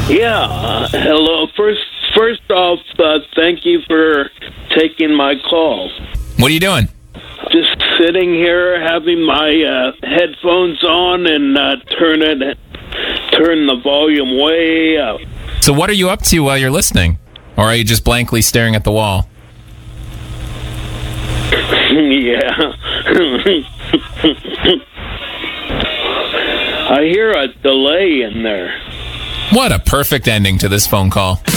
Yeah. Hello. First off, thank you for taking my call. What are you doing? Just sitting here, having my headphones on, and turn the volume way up. So what are you up to while you're listening? Or are you just blankly staring at the wall? Yeah. I hear a delay in there. What a perfect ending to this phone call.